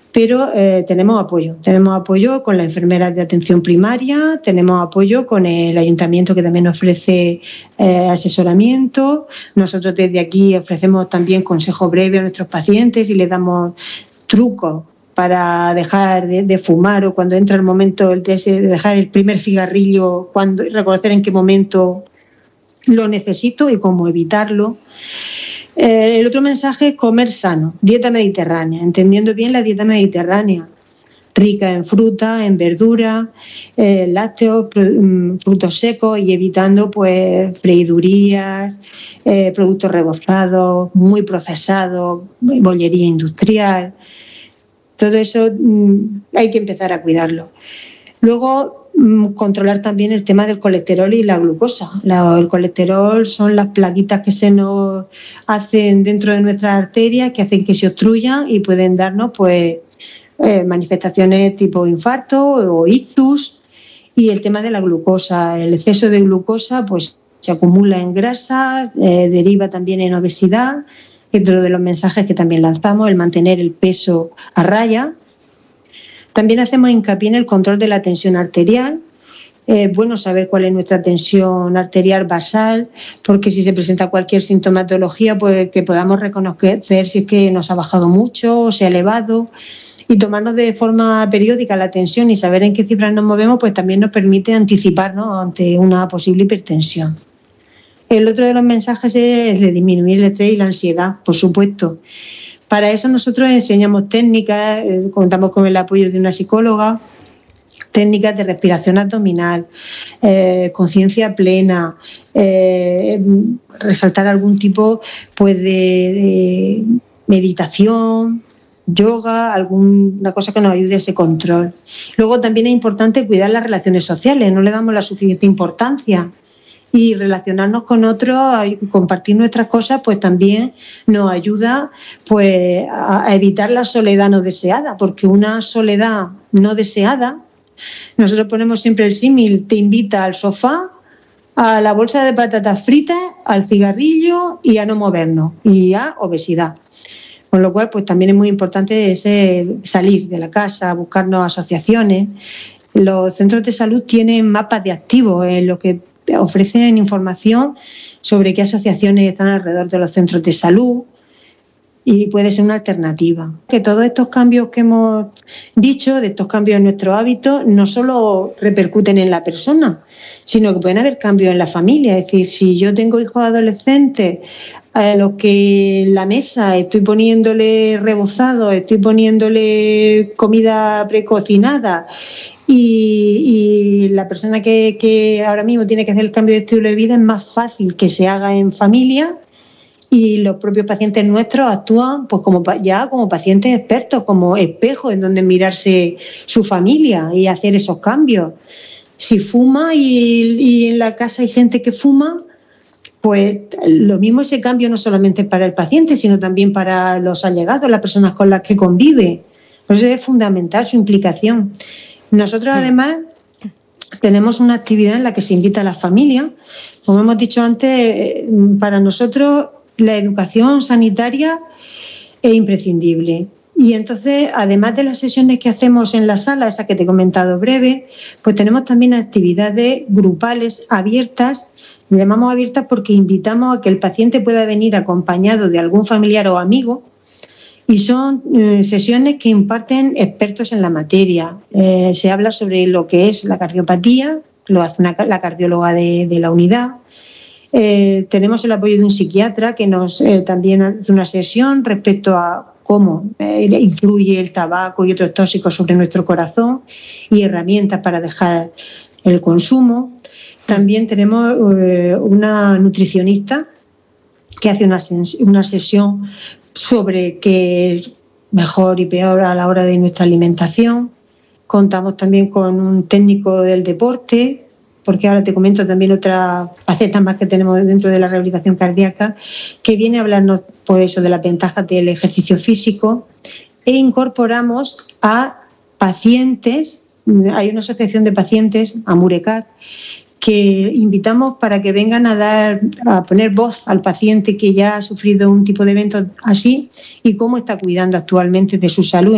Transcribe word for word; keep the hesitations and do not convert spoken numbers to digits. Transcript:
pero eh, tenemos apoyo. Tenemos apoyo con las enfermeras de atención primaria, tenemos apoyo con el ayuntamiento que también ofrece eh, asesoramiento. Nosotros desde aquí ofrecemos también consejo breve a nuestros pacientes y les damos trucos para dejar de, de fumar o cuando entra el momento de, ese, de dejar el primer cigarrillo, cuando reconocer en qué momento lo necesito y cómo evitarlo. Eh, el otro mensaje es comer sano, dieta mediterránea, entendiendo bien la dieta mediterránea, rica en fruta, en verdura, eh, lácteos, frutos secos y evitando pues freidurías, eh, productos rebozados, muy procesados, bollería industrial. Todo eso mmm, hay que empezar a cuidarlo. Luego, mmm, controlar también el tema del colesterol y la glucosa. La, el colesterol son las plaquitas que se nos hacen dentro de nuestras arterias que hacen que se obstruyan y pueden darnos pues eh, manifestaciones tipo infarto o ictus. Y el tema de la glucosa, el exceso de glucosa pues se acumula en grasa, eh, deriva también en obesidad. Dentro de los mensajes que también lanzamos, el mantener el peso a raya. También hacemos hincapié en el control de la tensión arterial. Es bueno saber cuál es nuestra tensión arterial basal, porque si se presenta cualquier sintomatología, pues que podamos reconocer si es que nos ha bajado mucho o se ha elevado. Y tomarnos de forma periódica la tensión y saber en qué cifras nos movemos, pues también nos permite anticiparnos ante una posible hipertensión. El otro de los mensajes es de disminuir el estrés y la ansiedad, por supuesto. Para eso nosotros enseñamos técnicas, eh, contamos con el apoyo de una psicóloga, técnicas de respiración abdominal, eh, conciencia plena, eh, resaltar algún tipo pues, de, de meditación, yoga, alguna cosa que nos ayude a ese control. Luego también es importante cuidar las relaciones sociales, no le damos la suficiente importancia. Y relacionarnos con otros, compartir nuestras cosas, pues también nos ayuda pues, a evitar la soledad no deseada, porque una soledad no deseada, nosotros ponemos siempre el símil, te invita al sofá, a la bolsa de patatas fritas, al cigarrillo y a no movernos, y a obesidad. Con lo cual, pues también es muy importante ese salir de la casa, buscarnos asociaciones. Los centros de salud tienen mapas de activos en los que ofrecen información sobre qué asociaciones están alrededor de los centros de salud y puede ser una alternativa. Que todos estos cambios que hemos dicho, de estos cambios en nuestros hábitos, no solo repercuten en la persona, sino que pueden haber cambios en la familia. Es decir, si yo tengo hijos adolescentes a los que en la mesa estoy poniéndole rebozado, estoy poniéndole comida precocinada, Y, y la persona que, que ahora mismo tiene que hacer el cambio de estilo de vida es más fácil que se haga en familia y los propios pacientes nuestros actúan pues como ya como pacientes expertos, como espejos en donde mirarse su familia y hacer esos cambios. Si fuma y, y en la casa hay gente que fuma, pues lo mismo ese cambio no solamente para el paciente, sino también para los allegados, las personas con las que convive. Por eso es fundamental su implicación. Nosotros además tenemos una actividad en la que se invita a las familias. Como hemos dicho antes, para nosotros la educación sanitaria es imprescindible. Y entonces, además de las sesiones que hacemos en la sala, esa que te he comentado breve, pues tenemos también actividades grupales abiertas. Le llamamos abiertas porque invitamos a que el paciente pueda venir acompañado de algún familiar o amigo. Y son eh, sesiones que imparten expertos en la materia. Eh, se habla sobre lo que es la cardiopatía, lo hace una, la cardióloga de, de la unidad. Eh, tenemos el apoyo de un psiquiatra que nos eh, también hace una sesión respecto a cómo eh, influye el tabaco y otros tóxicos sobre nuestro corazón y herramientas para dejar el consumo. También tenemos eh, una nutricionista que hace una, una sesión sobre qué es mejor y peor a la hora de nuestra alimentación. Contamos también con un técnico del deporte, porque ahora te comento también otra faceta más que tenemos dentro de la rehabilitación cardíaca, que viene a hablarnos pues, eso, de las ventajas del ejercicio físico, e incorporamos a pacientes, hay una asociación de pacientes, Amurecar, que invitamos para que vengan a dar a poner voz al paciente que ya ha sufrido un tipo de evento así y cómo está cuidando actualmente de su salud.